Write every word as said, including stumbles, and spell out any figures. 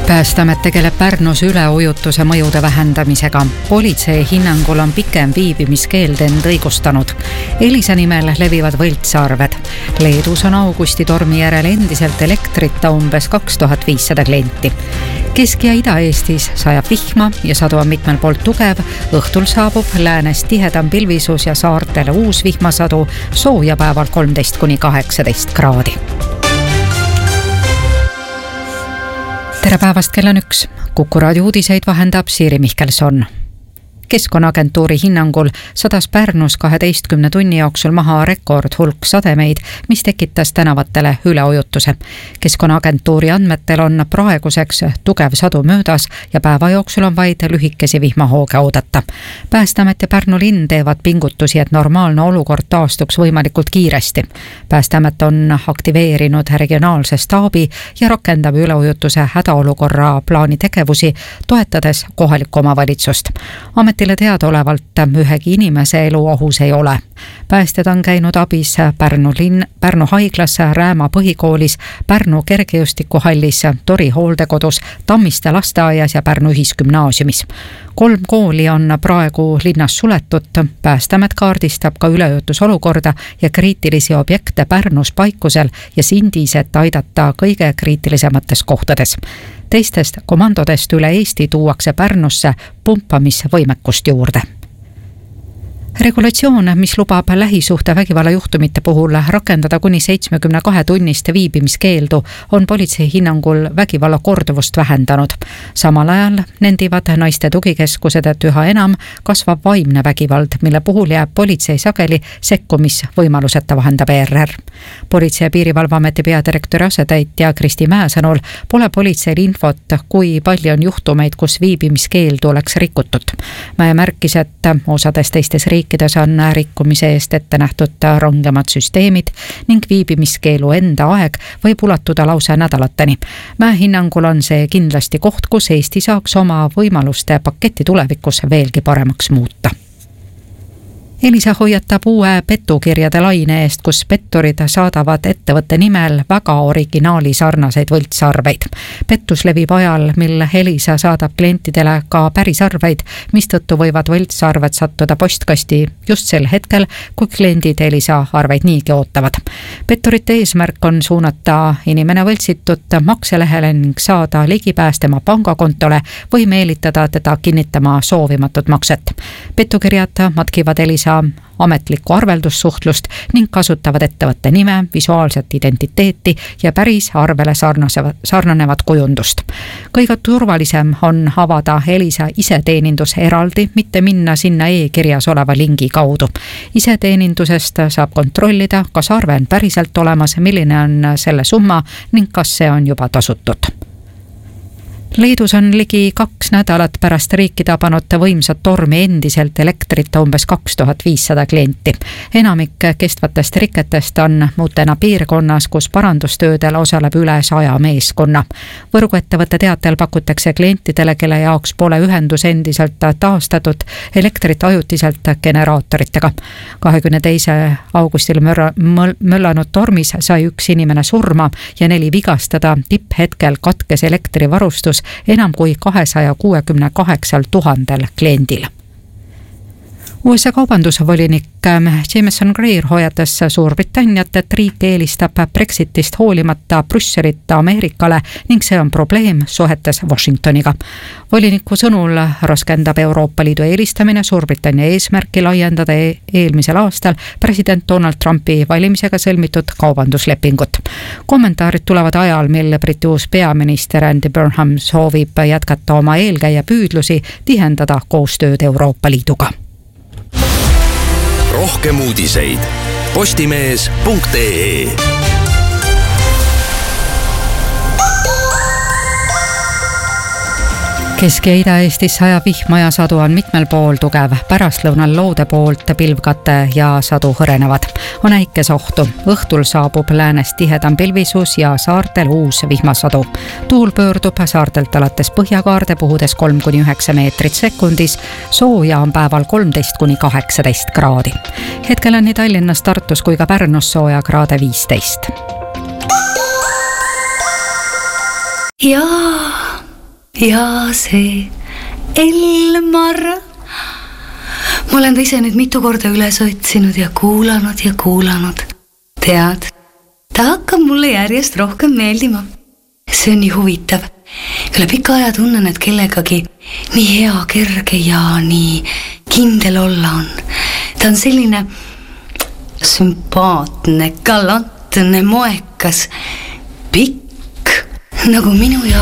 Päästeamet tegeleb Pärnus üleujutuse mõjude vähendamisega. Politsei hinnangul on pikem viibimiskeeld end õigustanud. Elisa nimel levivad võltsarved. Leedus on augusti tormi järel endiselt elektrita umbes kaks tuhat viissada klienti. Kesk- ja Ida-Eestis sajab vihma ja sadu on mitmel poolt tugev. Õhtul saabub läänes tihedam pilvisus ja saartele uus vihmasadu, sooja päeval kolmteist kuni kaheksateist kraadi. Tere päevast, kell on üks. Kuku raadio uudiseid vahendab Siiri Mihkelson. Keskkonnaagentuuri hinnangul sadas Pärnus kaheteistkümne tunni jooksul maha rekord hulk sademeid, mis tekitas tänavatele üleujutuse. Keskkonnaagentuuri andmetel on praeguseks tugev sadu möödas ja päeva jooksul on vaid lühikesi vihmahooge oodata. Päästeamet ja Pärnu linn teevad pingutusi, et normaalne olukord taastuks võimalikult kiiresti. Päästeamet on aktiveerinud regionaalse staabi ja rakendab üleujutuse hädaolukorra plaani tegevusi, toetades kohalikku omavalitsust. Amet Ametile teadaolevalt ühegi inimese elu ohus ei ole. Päästjad on käinud abis Pärnu linn, Pärnu haiglas, Rääma põhikoolis, Pärnu kergejõustikuhallis, Tori hooldekodus, Tammiste lasteaias ja Pärnu ühisgümnaasiumis. Kolm kooli on praegu linnas suletud. Päästeamet kaardistab ka üleujutusolukorda ja kriitilisi objekte Pärnus paikusel ja Sindis, et aidata kõige kriitilisemates kohtades. Teistest komandodest üle Eesti tuuakse Pärnusse pumpamisvõimekust juurde. Regulatsioon, mis lubab lähisuhte vägivalla juhtumite puhul rakendada kuni seitsmekümne kahe tunniste viibimiskeeldu, on politsei hinnangul vägivalla korduvust vähendanud. Samal ajal nendivad naiste tugikeskused, et üha enam kasvab vaimne vägivald, mille puhul jääb politsei sageli sekkumisvõimaluseta, vahendab E R R. Politsei- ja Piirivalveameti peadirektori asetäitja Kristi Mäe sõnul pole politseil infot, kui palju on juhtumeid, kus viibimiskeeldu oleks rikutud. Mäe märkis, et osades teistes riikides Kides on rikkumise eest ette nähtud rangemad süsteemid ning viibimiskeelu enda aeg võib ulatuda lausa nädalateni. Mäe hinnangul on see kindlasti koht, kus Eesti saaks oma võimaluste paketti tulevikus veelgi paremaks muuta. Elisa hoiatab uue petukirjade laine eest, kus petturid saadavad ettevõtte nimel väga originaali sarnaseid võltsarveid. Pettus levib ajal, mil Elisa saadab klientidele ka pärisarveid, mistõttu võivad võltsarved sattuda postkasti just sel hetkel, kui kliendid Elisa arveid niigi ootavad. Petturite eesmärk on suunata inimene võltsitud makselehele ning saada ligipääs tema pangakontole või meelitada teda kinnitama soovimatut makset. Petukirjad matkivad Elisa ametlikku arveldussuhtlust ning kasutavad ettevõtte nime, visuaalset identiteeti ja päris arvele sarnanevat kujundust. Kõige turvalisem on avada Elisa iseteenindus eraldi, mitte minna sinna e-kirjas oleva lingi kaudu. Iseteenindusest saab kontrollida, kas arve on päriselt olemas, milline on selle summa ning kas see on juba tasutud. Leedus on ligi kaks nädalat pärast riiki tabanud võimsat tormi endiselt elektrita umbes kaks tuhat viissada klienti. Enamik kestvatest riketest on Mutena piirkonnas, kus parandustöödel osaleb üle saja meeskonna. Võrguettevõtte teatel pakutakse klientidele, kelle jaoks pole ühendus endiselt taastatud, elektrit ajutiselt generaatoritega. kahekümne teisel augustil möllanud tormis sai üks inimene surma ja neli vigastada. Tipphetkel katkes elektrivarustus enam kui kahesaja kuuekümne kaheksal tuhandel kliendil. U S A kaubandusvolinik Jameson Greer hoiatas Suurbritanniat, et riik eelistab Brexitist hoolimata Brüsselit Ameerikale ning see on probleem suhetes Washingtoniga. Voliniku sõnul raskendab Euroopa Liidu eelistamine Suurbritannia eesmärki laiendada eelmisel aastal president Donald Trumpi valimisega sõlmitud kaubanduslepingut. Kommentaarid tulevad ajal, mil Briti uus peaminister Andy Burnham soovib jätkata oma eelkäija püüdlusi tihendada koostööd Euroopa Liiduga. Rohkem uudiseid postimees punkt ee. Kesk- ja Ida-Eestis sajab vihma ja sadu on mitmel pool tugev. Pärastlõunal loode poolt pilvkate ja sadu hõrenevad. On äikesohtu. Õhtul saabub läänes tihedam pilvisus ja saartel uus vihmasadu. Tuul pöördub saartelt alates põhjakaarde puhudes kolm kuni üheksa meetrit sekundis. Sooja on päeval kolmteist kuni kaheksateist kraadi. Hetkel on nii Tallinnas, Tartus kui ka Pärnus sooja kraade viisteist. Jaa. ja see Elmar. Ma olen ta ise nüüd mitu korda üles otsinud ja kuulanud ja kuulanud. Tead, ta hakkab mulle järjest rohkem meeldima. See on nii huvitav. Üle pika aja tunnen, et kellegagi nii hea, kerge ja nii kindel olla on. Ta on selline sümpaatne, galantne, moekas, pikk nagu minu ja